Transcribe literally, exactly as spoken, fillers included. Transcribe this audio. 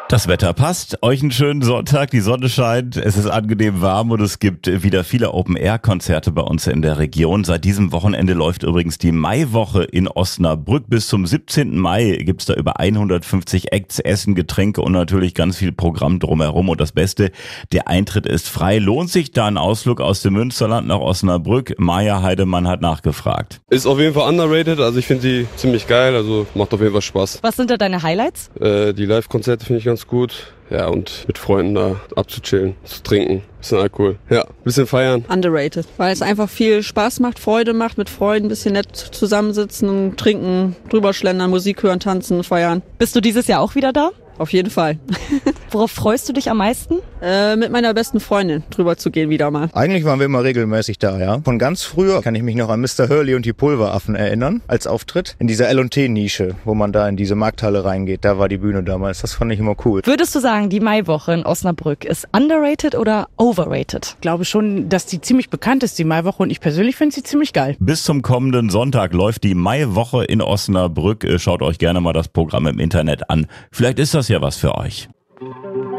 Das Wetter passt, euch einen schönen Sonntag, die Sonne scheint, es ist angenehm warm und es gibt wieder viele Open-Air-Konzerte bei uns in der Region. Seit diesem Wochenende läuft übrigens die Maiwoche in Osnabrück. Bis zum siebzehnten Mai gibt's da über hundertfünfzig Acts, Essen, Getränke und natürlich ganz viel Programm drumherum. Und das Beste, der Eintritt ist frei. Lohnt sich da ein Ausflug aus dem Münsterland nach Osnabrück? Maja Heidemann hat nachgefragt. Ist auf jeden Fall underrated, also ich finde die ziemlich geil, also macht auf jeden Fall Spaß. Was sind da deine Highlights? Äh, die Live-Konzerte finde ich ganz gut. Ja, und mit Freunden da abzuchillen, zu trinken, bisschen Alkohol. Ja, bisschen feiern. Underrated, weil es einfach viel Spaß macht, Freude macht, mit Freunden ein bisschen nett zusammensitzen, trinken, drüber schlendern, Musik hören, tanzen, feiern. Bist du dieses Jahr auch wieder da? Auf jeden Fall. Worauf freust du dich am meisten? Äh, mit meiner besten Freundin drüber zu gehen wieder mal. Eigentlich waren wir immer regelmäßig da, ja. Von ganz früher kann ich mich noch an Mister Hurley und die Pulveraffen erinnern, als Auftritt. In dieser L und T-Nische, wo man da in diese Markthalle reingeht, da war die Bühne damals. Das fand ich immer cool. Würdest du sagen, die Maiwoche in Osnabrück ist underrated oder overrated? Ich glaube schon, dass die ziemlich bekannt ist, die Maiwoche, und ich persönlich finde sie ziemlich geil. Bis zum kommenden Sonntag läuft die Maiwoche in Osnabrück. Schaut euch gerne mal das Programm im Internet an. Vielleicht ist das ja was für euch.